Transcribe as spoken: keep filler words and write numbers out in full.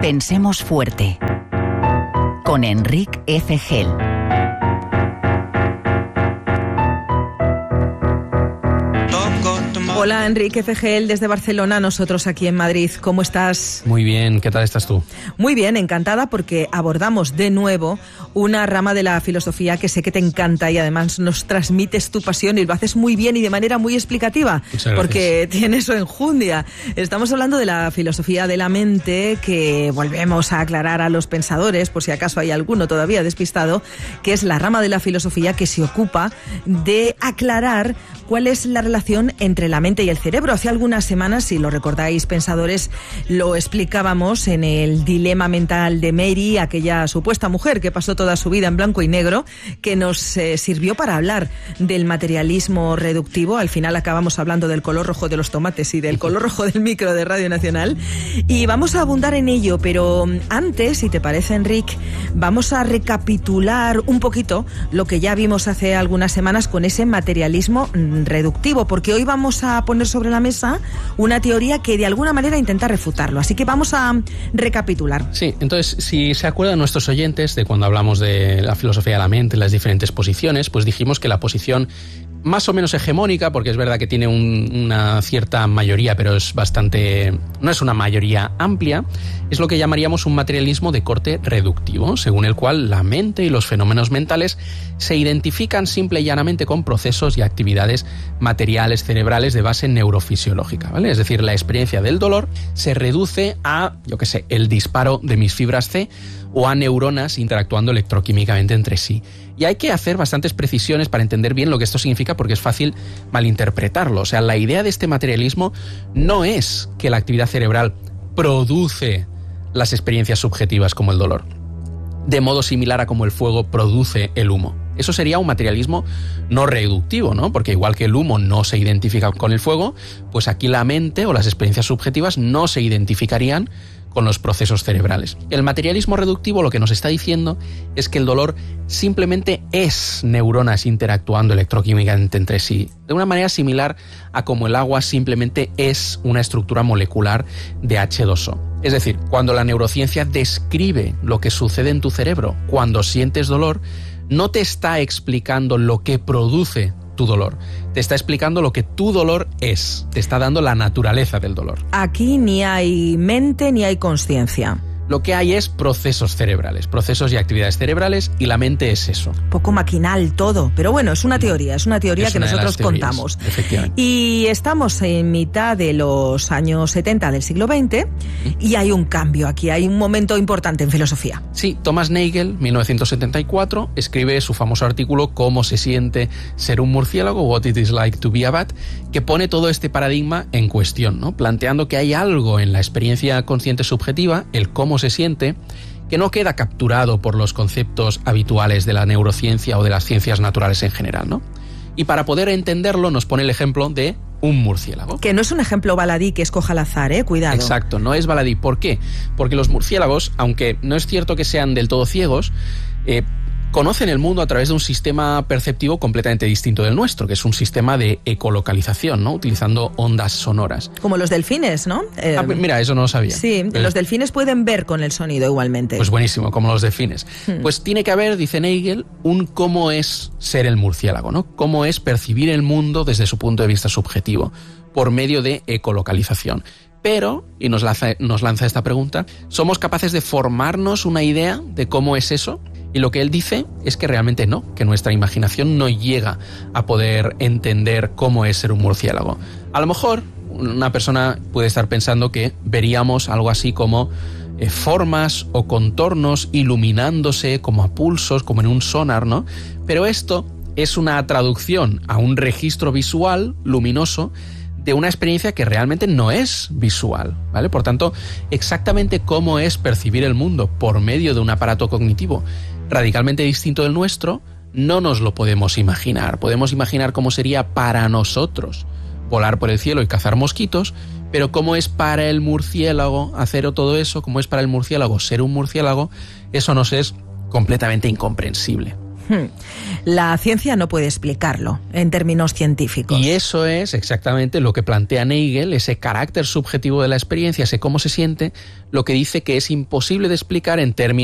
Pensemos fuerte. Con Enric F. Gel. Hola, Enric F. Gel desde Barcelona, nosotros aquí en Madrid. ¿Cómo estás? Muy bien, ¿qué tal estás tú? Muy bien, encantada porque abordamos de nuevo una rama de la filosofía que sé que te encanta y además nos transmites tu pasión y lo haces muy bien y de manera muy explicativa. Muchas gracias. Porque tienes su enjundia. Estamos hablando de la filosofía de la mente, que volvemos a aclarar a los pensadores, por si acaso hay alguno todavía despistado, que es la rama de la filosofía que se ocupa de aclarar cuál es la relación entre la mente y el cerebro. Hace algunas semanas, si lo recordáis, pensadores, lo explicábamos en el dilema mental de Mary, aquella supuesta mujer que pasó toda su vida en blanco y negro, que nos eh, sirvió para hablar del materialismo reductivo. Al final acabamos hablando del color rojo de los tomates y del color rojo del micro de Radio Nacional. Y vamos a abundar en ello, pero antes, si te parece, Enric, vamos a recapitular un poquito lo que ya vimos hace algunas semanas con ese materialismo reductivo, porque hoy vamos a poner sobre la mesa una teoría que de alguna manera intenta refutarlo. Así que vamos a recapitular. Sí, entonces, si se acuerdan nuestros oyentes de cuando hablamos de la filosofía de la mente, las diferentes posiciones, pues dijimos que la posición más o menos hegemónica, porque es verdad que tiene un, una cierta mayoría, pero es bastante, no es una mayoría amplia, es lo que llamaríamos un materialismo de corte reductivo, según el cual la mente y los fenómenos mentales se identifican simple y llanamente con procesos y actividades materiales cerebrales de base neurofisiológica, ¿vale? Es decir, la experiencia del dolor se reduce a, yo qué sé, el disparo de mis fibras C o a neuronas interactuando electroquímicamente entre sí. Y hay que hacer bastantes precisiones para entender bien lo que esto significa, porque es fácil malinterpretarlo. O sea, la idea de este materialismo no es que la actividad cerebral produce las experiencias subjetivas como el dolor, de modo similar a como el fuego produce el humo. Eso sería un materialismo no reductivo, ¿no? Porque igual que el humo no se identifica con el fuego, pues aquí la mente o las experiencias subjetivas no se identificarían con los procesos cerebrales. El materialismo reductivo lo que nos está diciendo es que el dolor simplemente es neuronas interactuando electroquímicamente entre sí, de una manera similar a como el agua simplemente es una estructura molecular de hache dos o. Es decir, cuando la neurociencia describe lo que sucede en tu cerebro cuando sientes dolor, no te está explicando lo que produce tu dolor, te está explicando lo que tu dolor es, te está dando la naturaleza del dolor. Aquí ni hay mente ni hay consciencia. Lo que hay es procesos cerebrales, procesos y actividades cerebrales, y la mente es eso. Poco maquinal todo, pero bueno, es una teoría, es una teoría es que una nosotros teorías, contamos. Efectivamente. Y estamos en mitad de los años setenta del siglo veinte y hay un cambio aquí, hay un momento importante en filosofía. Sí, Thomas Nagel, mil novecientos setenta y cuatro, escribe su famoso artículo ¿Cómo se siente ser un murciélago? What it is like to be a bat, que pone todo este paradigma en cuestión, ¿no? Planteando que hay algo en la experiencia consciente subjetiva, el cómo se siente, que no queda capturado por los conceptos habituales de la neurociencia o de las ciencias naturales en general, ¿no? Y para poder entenderlo nos pone el ejemplo de un murciélago. Que no es un ejemplo baladí que escoja al azar, ¿eh? Cuidado. Exacto, no es baladí. ¿Por qué? Porque los murciélagos, aunque no es cierto que sean del todo ciegos, eh, conocen el mundo a través de un sistema perceptivo completamente distinto del nuestro, que es un sistema de ecolocalización, ¿no? Utilizando ondas sonoras. Como los delfines, ¿no? Eh, ah, mira, eso no lo sabía. Sí, Pero, los delfines pueden ver con el sonido igualmente. Pues buenísimo, como los delfines. Hmm. Pues tiene que haber, dice Nagel, un cómo es ser el murciélago, ¿no? Cómo es percibir el mundo desde su punto de vista subjetivo, por medio de ecolocalización. Pero, y nos lanza, nos lanza esta pregunta, ¿somos capaces de formarnos una idea de cómo es eso? Y lo que él dice es que realmente no, que nuestra imaginación no llega a poder entender cómo es ser un murciélago. A lo mejor una persona puede estar pensando que veríamos algo así como eh, formas o contornos iluminándose como a pulsos, como en un sonar, ¿no? Pero esto es una traducción a un registro visual luminoso de una experiencia que realmente no es visual, ¿vale? Por tanto, exactamente cómo es percibir el mundo por medio de un aparato cognitivo radicalmente distinto del nuestro, no nos lo podemos imaginar. Podemos imaginar cómo sería para nosotros volar por el cielo y cazar mosquitos, pero cómo es para el murciélago hacer todo eso, cómo es para el murciélago ser un murciélago, eso nos es completamente incomprensible. La ciencia no puede explicarlo en términos científicos. Y eso es exactamente lo que plantea Nagel, ese carácter subjetivo de la experiencia, ese cómo se siente, lo que dice que es imposible de explicar en términos